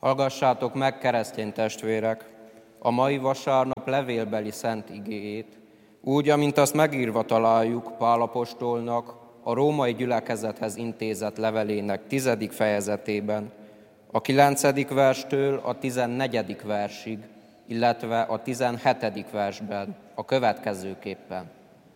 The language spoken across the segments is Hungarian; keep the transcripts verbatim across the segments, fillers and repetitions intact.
Hallgassátok meg, keresztény testvérek, a mai vasárnap levélbeli szent igéjét, úgy, amint azt megírva találjuk Pál apostolnak a római gyülekezethez intézett levelének tizedik fejezetében, a kilencedik verstől a tizennegyedik versig, illetve a tizenhetedik versben a következőképpen.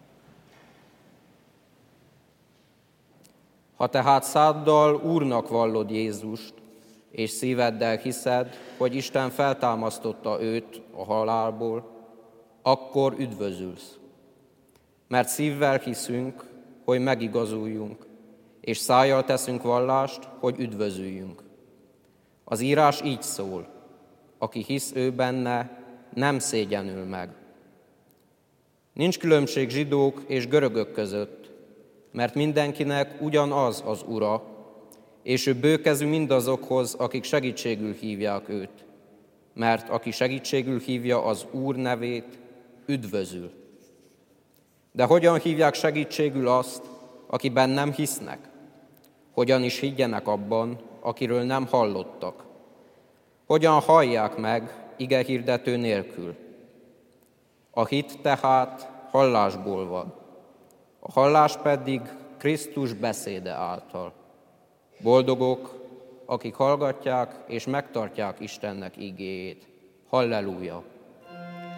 Ha tehát száddal Úrnak vallod Jézust, és szíveddel hiszed, hogy Isten feltámasztotta őt a halálból, akkor üdvözülsz. Mert szívvel hiszünk, hogy megigazuljunk, és szájjal teszünk vallást, hogy üdvözüljünk. Az írás így szól, aki hisz ő benne, nem szégyenül meg. Nincs különbség zsidók és görögök között, mert mindenkinek ugyanaz az Ura, és ő bőkezű mindazokhoz, akik segítségül hívják őt, mert aki segítségül hívja az Úr nevét, üdvözül. De hogyan hívják segítségül azt, akiben nem hisznek? Hogyan is higgyenek abban, akiről nem hallottak? Hogyan hallják meg igehirdető nélkül? A hit tehát hallásból van, a hallás pedig Krisztus beszéde által. Boldogok, akik hallgatják és megtartják Istennek igéjét. Halleluja!